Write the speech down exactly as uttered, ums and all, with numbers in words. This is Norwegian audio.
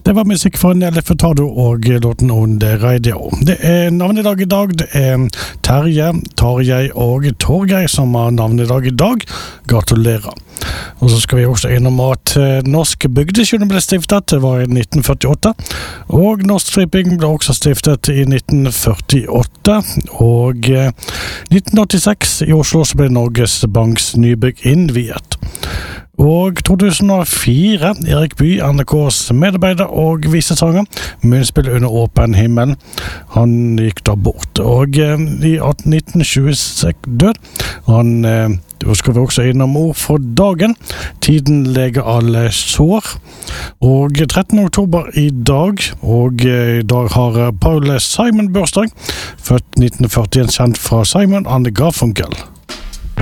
Det var musikk fra Nelly Furtado og låten On The Radio. Det er navnedag i dag. Det er Terje, Tarjei og Torgeir som har navnedag i dag. Gratulerer. Og så skal vi også innom at Norsk Bygdeskole ble stiftet, det var i nitten førtiåtte. Og Norsk Stripping ble også stiftet i nitten førtiåtte. Og nitten åttiseks i Oslo så ble Norges Banks nybygg innviet. Og to tusen og fire, Erik Bye, N R K's medarbeider og visesanger, munnspill under åpen himmel. Han gikk da bort, og eh, i nitten tjueseks død. Han, eh, da skal vi også innom ord for dagen. Tiden leger alle sår. Og trettende oktober i dag, og eh, i dag har Paul Simon bursdag, født nitten førtien, kjent fra Simon and Garfunkel.